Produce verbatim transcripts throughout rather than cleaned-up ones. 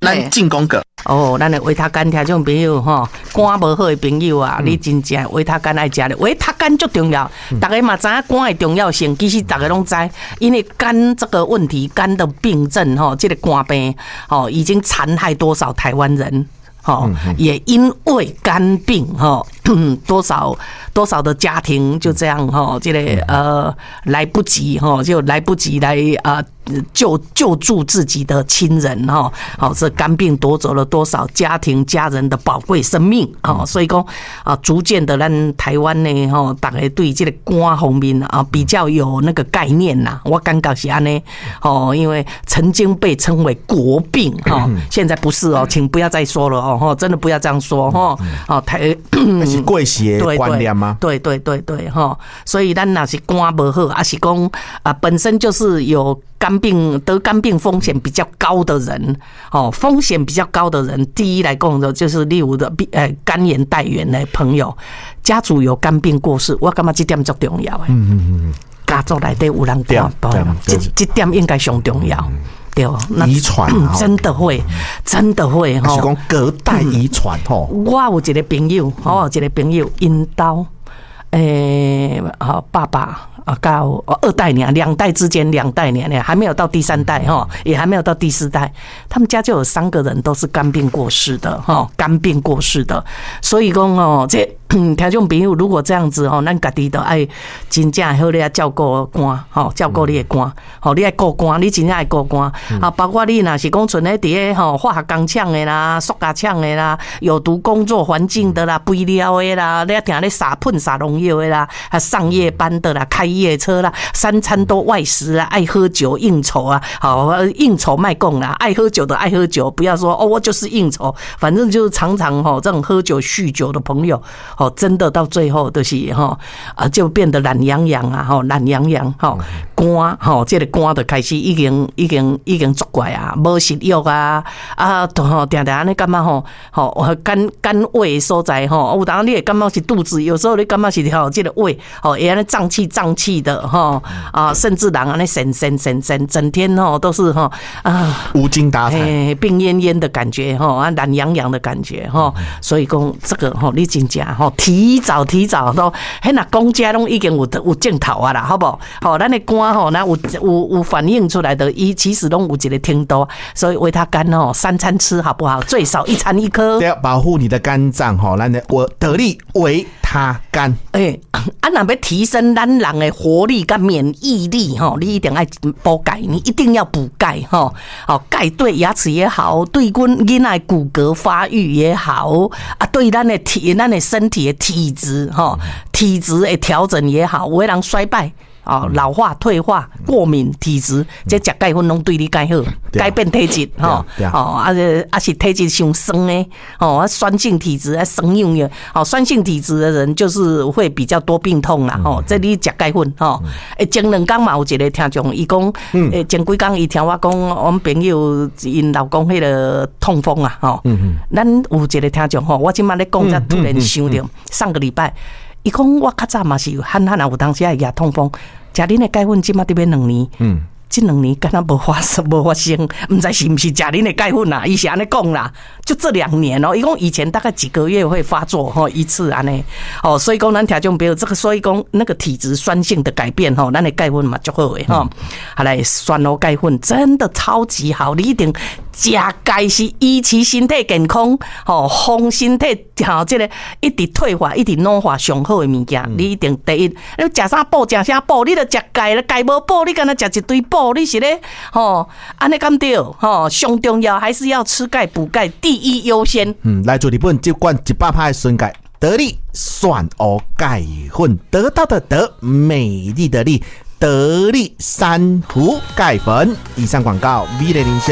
咱进攻个。 哦，咱的维他甘听众朋友吼，肝无好的朋友啊，你真正维他甘爱食咧，维他甘最重要。大家嘛知影肝的重要性，其实大家拢知，因为肝这个问题，肝的病症吼，这个肝病吼，已经残害多少台湾人。哦，也因为肝病哈，多少多少的家庭就这样哈，这个呃来不及哈，就来不及来啊救救助自己的亲人哈，好，这肝病夺走了多少家庭家人的宝贵生命啊，所以讲啊，逐渐的咱台湾呢哈，大家对这个肝方面啊比较有那个概念呐，我感觉是安尼哦，因为曾经被称为国病哈，现在不是哦，请不要再说了哦。哦，真的不要这样说哈！哦，台那是贵些观念吗？ 对对对对哈！所以咱那是肝不好，还是讲啊，本身就是有肝病得肝病风险比较高的人，哦，风险比较高的人，第一来讲的就是例如的呃肝炎带源的朋友，家族有肝病过世，我感觉这点最重要的。嗯嗯嗯，家族内底有人肝病，这这点应该上重要。对， 遗传真的会，真的会哈。 是讲隔代遗传吼。 我有一个朋友，我有一个朋友，因兜诶，好爸爸啊，到二代年，两代之间两代年呢，还没有到第三代哈，也还没有到第四代，他们家就有三个人都是肝病过世的哈，肝病过世的，所以讲哦，这。听众朋友，如果这样子吼，咱家己都爱真正好咧照顾肝，吼照顾你的肝，吼你爱顾肝，你真正爱顾肝啊。包括你若是讲存咧伫咧吼化学工厂的啦、塑胶厂的啦、有毒工作环境的啦、肥料的啦，你听咧撒喷洒农药的啦，还上夜班的啦、开夜车啦，三餐都外食啦，爱喝酒应酬啊，好应酬卖供啦，爱喝酒的爱喝酒，不要说哦我就是应酬，反正就是常常吼这种喝酒酗酒的朋友。哦，真的到最后都是哈啊，就变得懒洋洋啊，哈懒洋洋哈肝哈，这个肝就开始已经已经已经作怪啊，无食欲啊啊，吼定定安尼感觉吼吼肝肝胃所在吼，有当你会感觉是肚子，有时候你感觉是吼这个胃吼也安尼胀气胀气的哈啊，甚至人安尼神神神神，整天吼都是哈啊无精打采， 病恹恹的感觉哈啊，懒洋洋的感觉哈，所以讲这个吼你真正吼。提早提早都，迄那公家拢已经有有镜头啊啦，好不好？好，咱的肝吼，那有有有反映出来的，伊其实拢有一个程度，所以维他肝吼，三餐吃好不好？最少一餐一颗， 对，保护你的肝脏吼，咱的我得力维他肝。 诶、欸，啊，若要提升咱人的活力跟免疫力吼，你一定要补钙，你一定要补钙吼。哦，钙对牙齿也好，对阮囡仔骨骼发育也好，啊，对咱的体咱的身体的体质哈，体质的调整也好，有的人衰败。哦，老化、退化、过敏体质，这食钙粉拢对你介好，改变体质吼，哦，啊啊是体质上酸的，哦，啊酸性体质啊酸样样，哦，酸性体质的人就是会比较多病痛啦，吼，这你食钙粉吼，诶，前两天嘛有一个听众，伊讲，诶，前几天伊听我讲，我们朋友因老公迄个痛风啊，吼，咱有一个听众吼，我今麦咧讲，才突然想到上个礼拜。伊讲我较早嘛是汉汉啊，有当时也牙痛风，食恁的钙粉，即马得要两年，嗯，这两年敢若无发生，无发生，唔知是唔是食恁的钙粉啦？伊是安尼讲啦，就这两年哦，伊讲以前大概几个月会发作吼一次安尼，哦，所以讲咱听众朋友这个，所以讲那个体质酸性的改变吼，咱的钙粉嘛足好诶吼，好来酸蚵钙粉真的超级好，你一定。食钙是维持身体健康，吼，防身体吼，这个一直退化、一直老化上好的物件，你一定第一。你食啥补，食啥补，你著食钙啦，钙无补，你干那食一堆补，你是咧吼，安尼敢对吼？上重要还是要吃钙补钙，第一优先。 嗯，来自日本这罐一百趴的纯钙，得力蒜蚵钙粉，得到的得，美丽的丽。得力珊瑚钙粉。以上广告 V 零零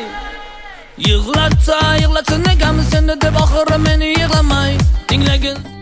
星。Yığlatsa yığlatsın ne gamı sen de de bakırım beni yığlamay. Dinle gün